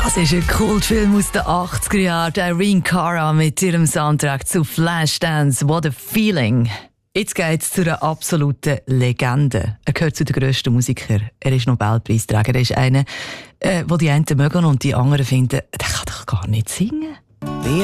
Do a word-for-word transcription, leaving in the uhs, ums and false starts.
Das ist ein Kultfilm aus den achtziger Jahren. Irene Cara mit ihrem Soundtrack zu Flashdance. What a Feeling. Jetzt geht es zu einer absoluten Legende. Er gehört zu den grössten Musikern. Er ist Nobelpreisträger. Er ist einer, äh, wo die einen mögen und die anderen finden, der kann doch gar nicht singen.